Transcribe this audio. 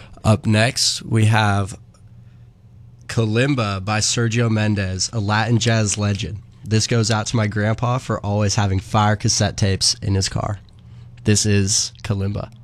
Up next, we have Kalimba by Sergio Mendes, a Latin jazz legend. This goes out to my grandpa for always having fire cassette tapes in his car. This is Kalimba.